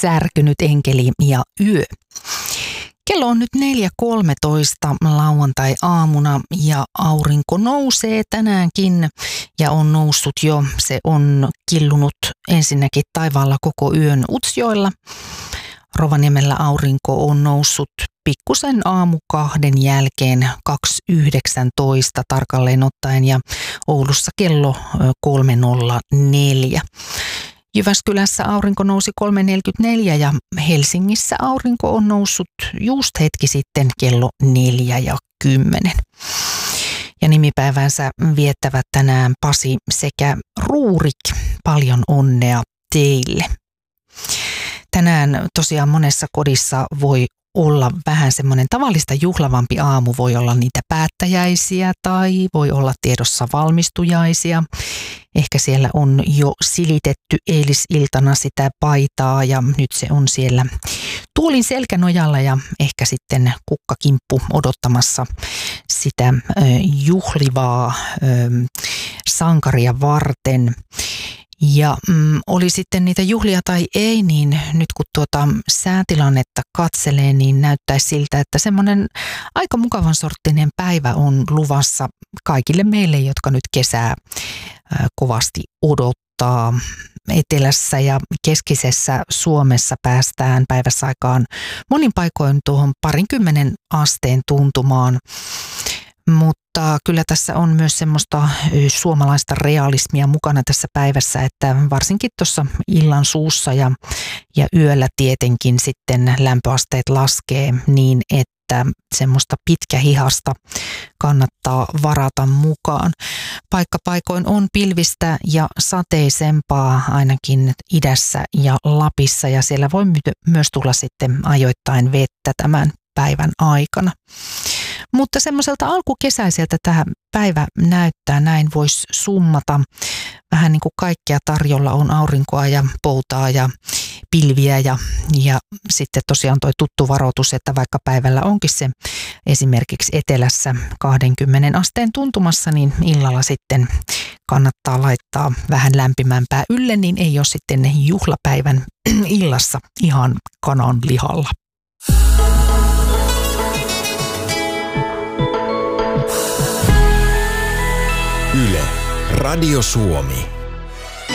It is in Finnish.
särkynyt enkeli ja yö. Kello on nyt 4.13 lauantai-aamuna ja aurinko nousee tänäänkin ja on noussut jo. Se on killunut ensinnäkin taivaalla koko yön Utsjoella. Rovaniemellä aurinko on noussut pikkusen aamu 2 jälkeen 2.19 tarkalleen ottaen ja Oulussa kello 3.04. Jyväskylässä aurinko nousi 3.44 ja Helsingissä aurinko on noussut just hetki sitten kello 4.10. Ja nimipäivänsä viettävät tänään Pasi sekä Ruurik. Paljon onnea teille. Tänään tosiaan monessa kodissa voi olla vähän semmoinen tavallista juhlavampi aamu. Voi olla niitä päättäjäisiä tai voi olla tiedossa valmistujaisia. Ehkä siellä on jo silitetty eilisiltana sitä paitaa ja nyt se on siellä tuolin selkänojalla ja ehkä sitten kukkakimppu odottamassa sitä juhlivaa sankaria varten. Ja oli sitten niitä juhlia tai ei, niin nyt kun tuota säätilannetta katselee, niin näyttäisi siltä, että semmoinen aika mukavan sorttinen päivä on luvassa kaikille meille, jotka nyt kesää kovasti odottaa. Etelässä ja keskisessä Suomessa päästään päivässä aikaan monin paikoin tuohon 20 asteen tuntumaan. Mutta kyllä tässä on myös semmoista suomalaista realismia mukana tässä päivässä, että varsinkin tuossa illan suussa ja yöllä tietenkin sitten lämpöasteet laskee niin, että semmoista pitkähihasta kannattaa varata mukaan. Paikkapaikoin on pilvistä ja sateisempaa ainakin idässä ja Lapissa ja siellä voi myös tulla sitten ajoittain vettä tämän päivän aikana. Mutta semmoiselta alkukesäiseltä tämä päivä näyttää, näin voisi summata. Vähän niin kuin kaikkea tarjolla on aurinkoa ja poutaa ja pilviä ja sitten tosiaan toi tuttu varoitus, että vaikka päivällä onkin se esimerkiksi etelässä 20 asteen tuntumassa, niin illalla sitten kannattaa laittaa vähän lämpimämpää ylle, niin ei ole sitten juhlapäivän illassa ihan kanan lihalla. Yle, Radio Suomi.